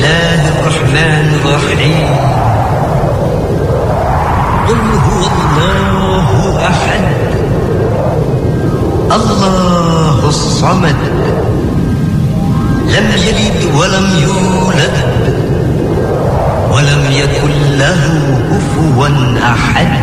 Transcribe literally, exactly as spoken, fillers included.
الله الرحمن الرحيم. قل هو الله أحد الله الصمد لم يلد ولم يولد ولم يكن له كفوا أحد.